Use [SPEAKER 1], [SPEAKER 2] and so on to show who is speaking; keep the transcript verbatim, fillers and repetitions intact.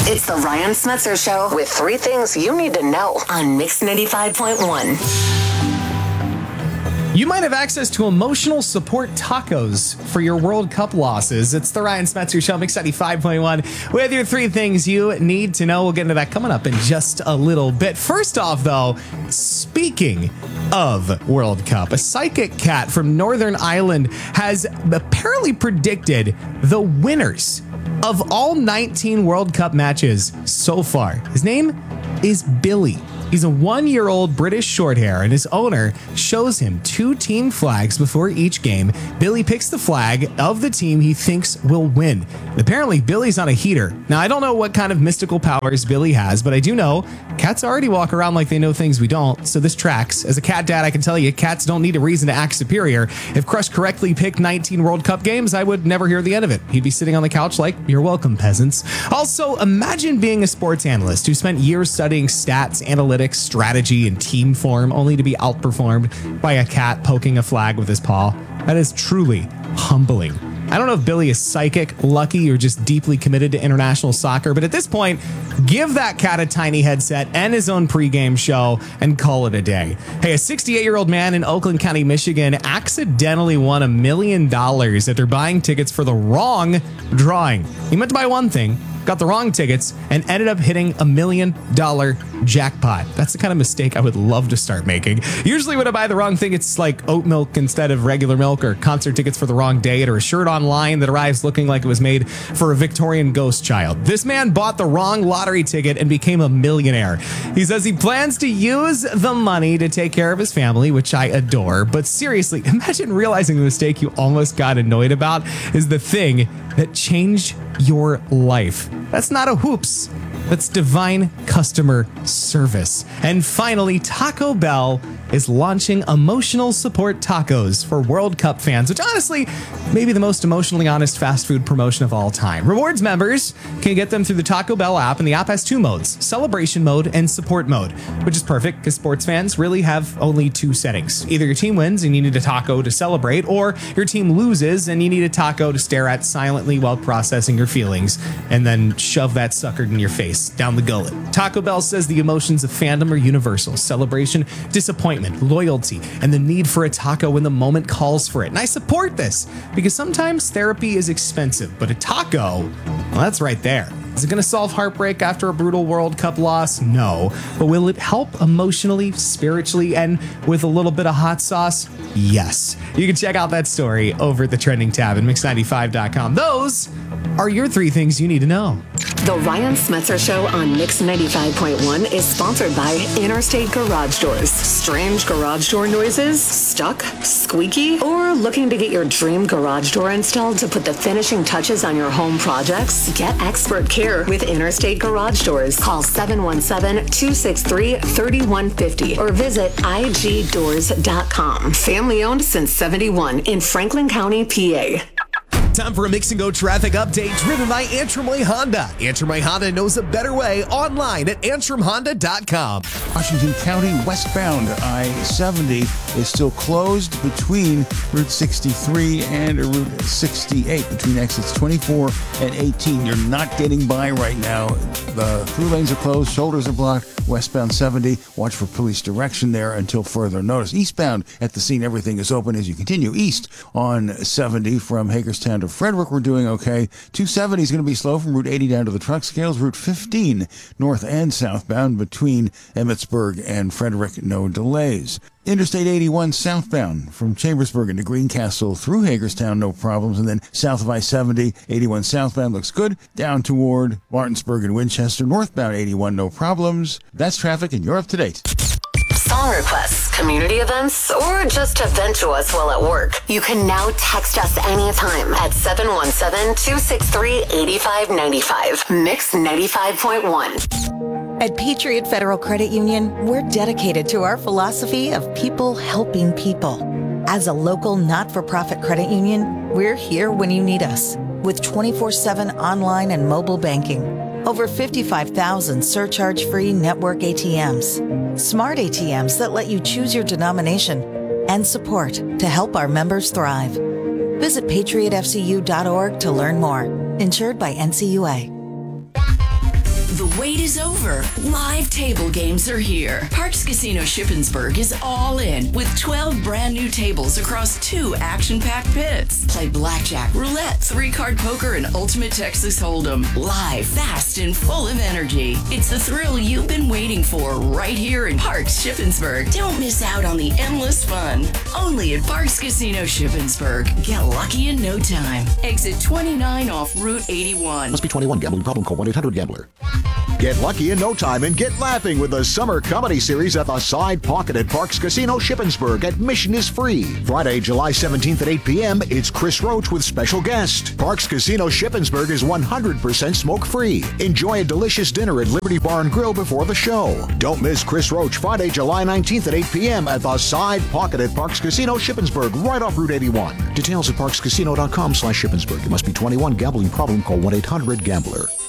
[SPEAKER 1] It's the Ryan Smetzer Show with three things you need to know on Mix ninety-five point one.
[SPEAKER 2] You might have access to emotional support tacos for your World Cup losses. It's the Ryan Smetzer Show, Mix ninety-five point one, with your three things you need to know. We'll get into that coming up in just a little bit. First off, though, speaking of World Cup, a psychic cat from Northern Ireland has apparently predicted the winners of all nineteen World Cup matches so far. His name is Billy. He's a one-year-old British shorthair, and his owner shows him two team flags before each game. Billy picks the flag of the team he thinks will win. Apparently, Billy's on a heater. Now, I don't know what kind of mystical powers Billy has, but I do know cats already walk around like they know things we don't, so this tracks. As a cat dad, I can tell you, cats don't need a reason to act superior. If Crush correctly picked nineteen World Cup games, I would never hear the end of it. He'd be sitting on the couch like, "You're welcome, peasants." Also, imagine being a sports analyst who spent years studying stats, analytics, strategy, and team form, only to be outperformed by a cat poking a flag with his paw. That is truly humbling. I don't know if Billy is psychic, lucky, or just deeply committed to international soccer, but at this point, give that cat a tiny headset and his own pregame show and call it a day. Hey, a sixty-eight-year-old man in Oakland County, Michigan accidentally won a million dollars after buying tickets for the wrong drawing. He meant to buy one thing, got the wrong tickets, and ended up hitting a million dollar jackpot. That's the kind of mistake I would love to start making. Usually when I buy the wrong thing, it's like oat milk instead of regular milk, or concert tickets for the wrong date, or a shirt online that arrives looking like it was made for a Victorian ghost child. This man bought the wrong lottery ticket and became a millionaire. He says he plans to use the money to take care of his family, which I adore. But seriously, imagine realizing the mistake you almost got annoyed about is the thing that changed your life. That's not a whoops. That's divine customer service. And finally, Taco Bell is launching emotional support tacos for World Cup fans, which honestly may be the most emotionally honest fast food promotion of all time. Rewards members can get them through the Taco Bell app, and the app has two modes, celebration mode and support mode, which is perfect because sports fans really have only two settings. Either your team wins and you need a taco to celebrate, or your team loses and you need a taco to stare at silently while processing your feelings and then shove that sucker in your face down the gullet. Taco Bell says the emotions of fandom are universal: celebration, disappointment, loyalty, and the need for a taco when the moment calls for it. And I support this because sometimes therapy is expensive, but a taco, well, that's right there. Is it going to solve heartbreak after a brutal World Cup loss? No. But will it help emotionally, spiritually, and with a little bit of hot sauce? Yes. You can check out that story over at the trending tab at mix ninety-five dot com. Those are your three things you need to know.
[SPEAKER 1] The Ryan Smetzer Show on Mix ninety-five point one is sponsored by Interstate Garage Doors. Strange garage door noises? Stuck? Squeaky? Or looking to get your dream garage door installed to put the finishing touches on your home projects? Get expert care with Interstate Garage Doors. Call seven one seven, two six three, three one five zero or visit I G doors dot com. Family owned since seventy-one in Franklin County, P A.
[SPEAKER 3] Time for a Mix and Go traffic update driven by Antrim Way Honda. Antrim Way Honda knows a better way online at antrim honda dot com.
[SPEAKER 4] Washington County westbound I seventy is still closed between Route sixty-three and Route sixty-eight, between exits twenty-four and eighteen. You're not getting by right now. The through lanes are closed, shoulders are blocked. Westbound seventy, watch for police direction there until further notice. Eastbound at the scene, everything is open as you continue east on seventy from Hagerstown to Frederick. We're doing okay. two seventy is going to be slow from Route eighty down to the truck scales. Route fifteen, north and southbound between Emmitsburg and Frederick, no delays. Interstate eighty-one southbound from Chambersburg into Greencastle through Hagerstown, no problems. And then south of I seventy, eighty-one southbound looks good. Down toward Martinsburg and Winchester, northbound eighty-one, no problems. That's traffic, and you're up to date.
[SPEAKER 1] Song requests, community events, or just to vent to us while at work. You can now text us anytime at seven one seven, two six three, eight five nine five. Mix ninety-five point one.
[SPEAKER 5] At Patriot Federal Credit Union, we're dedicated to our philosophy of people helping people. As a local not-for-profit credit union, we're here when you need us, with twenty-four seven online and mobile banking, over fifty-five thousand surcharge-free network A T Ms, smart A T Ms that let you choose your denomination, and support to help our members thrive. Visit patriot f c u dot org to learn more. Insured by N C U A.
[SPEAKER 6] The wait is over. Live table games are here. Parks Casino Shippensburg is all in with twelve brand new tables across two action-packed pits. Play blackjack, roulette, three-card poker, and ultimate Texas Hold'em. Live, fast, and full of energy. It's the thrill you've been waiting for right here in Parks Shippensburg. Don't miss out on the endless fun. Only at Parks Casino Shippensburg. Get lucky in no time. Exit twenty-nine off Route eighty-one.
[SPEAKER 7] Must be twenty-one. Gambling problem. Call one eight hundred gambler. Get lucky in no time and get laughing with the summer comedy series at the Side Pocket at Parks Casino Shippensburg. Admission is free. Friday, July seventeenth at eight p.m., it's Chris Roach with special guest. Parks Casino Shippensburg is one hundred percent smoke-free. Enjoy a delicious dinner at Liberty Bar and Grill before the show. Don't miss Chris Roach Friday, July nineteenth at eight p.m. at the Side Pocket at Parks Casino Shippensburg, right off Route eighty-one. Details at parkscasino.com slash Shippensburg. You must be twenty-one. Gambling problem. Call one eight hundred gambler.